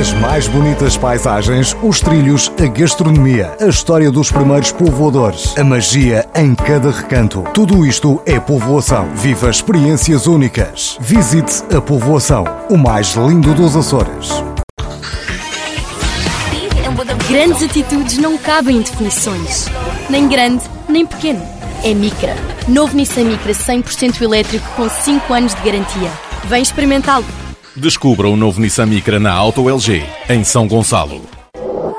As mais bonitas paisagens, os trilhos, a gastronomia, a história dos primeiros povoadores, a magia em cada recanto. Tudo isto é povoação. Viva experiências únicas. Visite a povoação, o mais lindo dos Açores. Grandes atitudes não cabem em definições. Nem grande, nem pequeno. É Micra. Novo Nissan Micra 100% elétrico com 5 anos de garantia. Vem experimentá-lo. Descubra o novo Nissan Micra na Auto LG, em São Gonçalo.